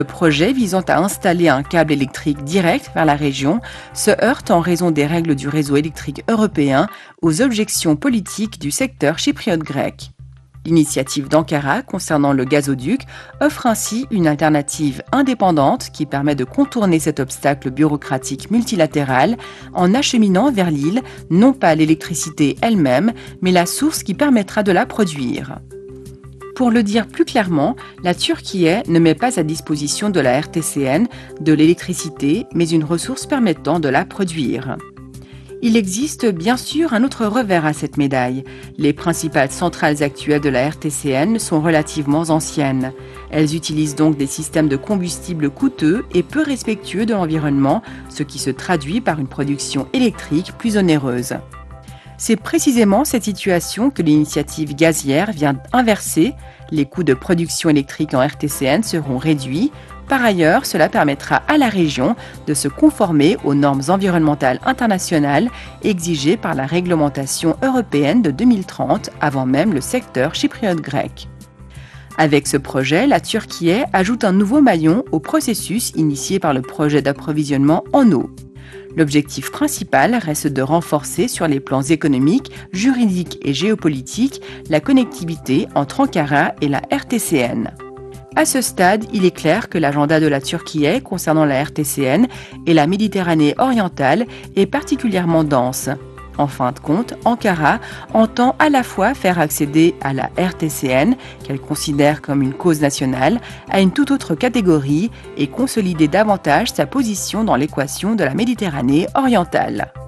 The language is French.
Le projet visant à installer un câble électrique direct vers la région se heurte en raison des règles du réseau électrique européen aux objections politiques du secteur chypriote grec. L'initiative d'Ankara concernant le gazoduc offre ainsi une alternative indépendante qui permet de contourner cet obstacle bureaucratique multilatéral en acheminant vers l'île non pas l'électricité elle-même, mais la source qui permettra de la produire. Pour le dire plus clairement, la Turquie ne met pas à disposition de la RTCN de l'électricité, mais une ressource permettant de la produire. Il existe bien sûr un autre revers à cette médaille. Les principales centrales actuelles de la RTCN sont relativement anciennes. Elles utilisent donc des systèmes de combustible coûteux et peu respectueux de l'environnement, ce qui se traduit par une production électrique plus onéreuse. C'est précisément cette situation que l'initiative gazière vient inverser. Les coûts de production électrique en RTCN seront réduits. Par ailleurs, cela permettra à la région de se conformer aux normes environnementales internationales exigées par la réglementation européenne de 2030, avant même le secteur chypriote grec. Avec ce projet, la Turquie ajoute un nouveau maillon au processus initié par le projet d'approvisionnement en eau. L'objectif principal reste de renforcer sur les plans économiques, juridiques et géopolitiques la connectivité entre Ankara et la RTCN. À ce stade, il est clair que l'agenda de la Turquie concernant la RTCN et la Méditerranée orientale est particulièrement dense. En fin de compte, Ankara entend à la fois faire accéder à la RTCN, qu'elle considère comme une cause nationale, à une toute autre catégorie et consolider davantage sa position dans l'équation de la Méditerranée orientale.